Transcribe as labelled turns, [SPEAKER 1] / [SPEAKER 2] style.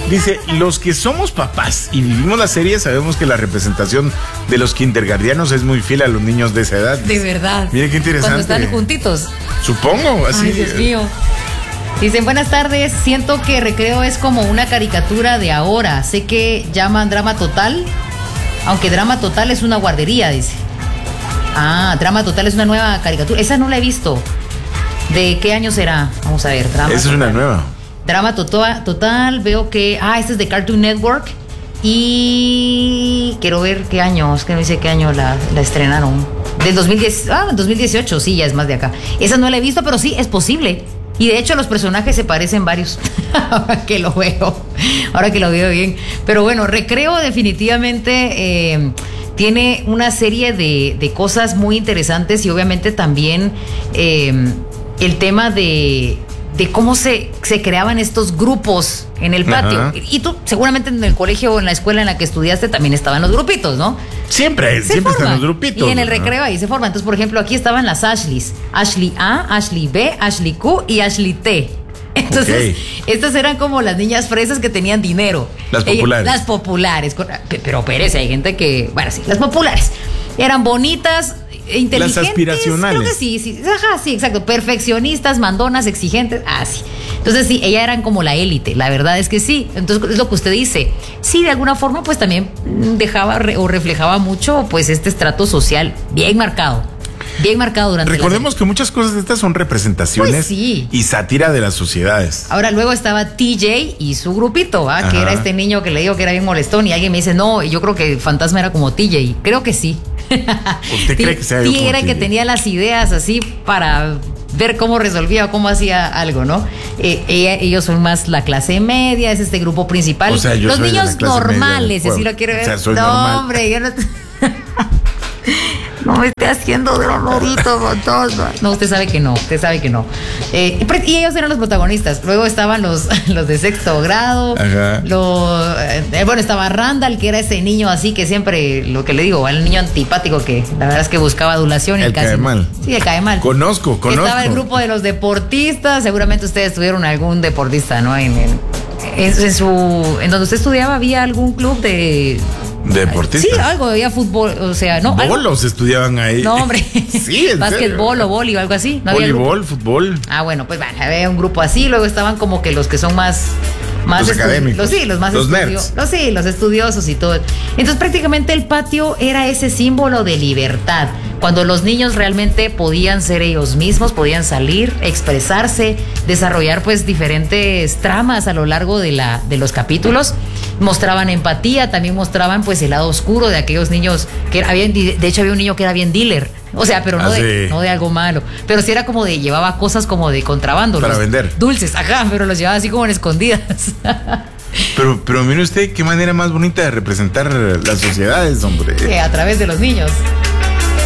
[SPEAKER 1] Dice, los que somos papás y vivimos la serie sabemos que la representación de los kindergartenos es muy fiel a los niños de esa edad.
[SPEAKER 2] De verdad.
[SPEAKER 1] Mire qué interesante.
[SPEAKER 2] Cuando están juntitos.
[SPEAKER 1] Supongo, así.
[SPEAKER 2] Ay, Dios mío. Dicen, buenas tardes, siento que Recreo es como una caricatura de ahora. Sé que llaman Drama Total, aunque Drama Total es una guardería, dice. Ah, Drama Total es una nueva caricatura. Esa no la he visto. ¿De qué año será? Vamos a ver.
[SPEAKER 1] Drama Esa Total. Es una nueva.
[SPEAKER 2] Drama Total, veo que... este es de Cartoon Network. Y quiero ver qué año, es que no dice qué año la estrenaron. Del 2010, 2018, sí, ya es más de acá. Esa no la he visto, pero sí, es posible. Y de hecho los personajes se parecen varios. Ahora que lo veo bien. Pero bueno, Recreo definitivamente tiene una serie de cosas muy interesantes y obviamente también el tema de cómo se creaban estos grupos en el patio. Ajá. Y tú seguramente en el colegio o en la escuela en la que estudiaste también estaban los grupitos, ¿no?
[SPEAKER 1] Siempre están los grupitos.
[SPEAKER 2] Y en el recreo ahí se forman. Entonces, por ejemplo, aquí estaban las Ashleys. Ashley A, Ashley B, Ashley Q y Ashley T. Entonces, estas eran como las niñas fresas que tenían dinero.
[SPEAKER 1] Las populares.
[SPEAKER 2] Las populares. Pero espérese, hay gente que... Bueno, sí, las populares. Eran bonitas, inteligentes.
[SPEAKER 1] Las aspiracionales.
[SPEAKER 2] Creo que sí. Ajá, sí, exacto. Perfeccionistas, mandonas, exigentes. Sí. Entonces, sí, ellas eran como la élite. La verdad es que sí. Entonces, es lo que usted dice. Sí, de alguna forma, pues también dejaba o reflejaba mucho, pues, este estrato social bien marcado. Bien marcado durante
[SPEAKER 1] Recordemos que muchas cosas de estas son representaciones
[SPEAKER 2] pues sí.
[SPEAKER 1] Y sátira de las sociedades.
[SPEAKER 2] Ahora, luego estaba TJ y su grupito, que era este niño que le digo que era bien molestón. Y alguien me dice, no, yo creo que Fantasma era como TJ. Creo que sí.
[SPEAKER 1] ¿Usted cree que sea
[SPEAKER 2] TJ era el que tenía las ideas así para ver cómo resolvía o cómo hacía algo, ¿no? Ellos son más la clase media, es este grupo principal.
[SPEAKER 1] O sea,
[SPEAKER 2] los niños normales, si lo quiere ver.
[SPEAKER 1] O sea, soy
[SPEAKER 2] no,
[SPEAKER 1] normal.
[SPEAKER 2] Hombre, yo no... No me esté haciendo de honorito, fantasma. No, usted sabe que no. Y ellos eran los protagonistas. Luego estaban los de sexto grado.
[SPEAKER 1] Ajá.
[SPEAKER 2] Bueno, estaba Randall, que era ese niño así que siempre, lo que le digo, el niño antipático que la verdad es que buscaba adulación.
[SPEAKER 1] El cae mal.
[SPEAKER 2] Sí, el cae mal.
[SPEAKER 1] Conozco.
[SPEAKER 2] Estaba el grupo de los deportistas. Seguramente ustedes tuvieron algún deportista, ¿no? En donde usted estudiaba había algún club de...
[SPEAKER 1] ¿Deportistas?
[SPEAKER 2] Sí, algo, había fútbol, o sea, no.
[SPEAKER 1] ¿Bolos estudiaban ahí?
[SPEAKER 2] No, hombre.
[SPEAKER 1] Sí, en
[SPEAKER 2] básquetbol
[SPEAKER 1] serio.
[SPEAKER 2] O boli o algo así. ¿No
[SPEAKER 1] Voleibol, fútbol.
[SPEAKER 2] Bueno, pues había un grupo así, luego estaban como que los que son más
[SPEAKER 1] los académicos.
[SPEAKER 2] Los
[SPEAKER 1] nerds.
[SPEAKER 2] Los estudiosos y todo. Entonces prácticamente el patio era ese símbolo de libertad, cuando los niños realmente podían ser ellos mismos, podían salir, expresarse, desarrollar pues diferentes tramas a lo largo de los capítulos. Mostraban empatía, también mostraban pues el lado oscuro de aquellos niños que de hecho había un niño que era bien dealer. O sea, pero no de algo malo. Pero sí era como llevaba cosas como de contrabando.
[SPEAKER 1] Para vender.
[SPEAKER 2] Dulces, pero los llevaba así como en escondidas.
[SPEAKER 1] Pero mire usted, qué manera más bonita de representar las sociedades, hombre.
[SPEAKER 2] A través de los niños.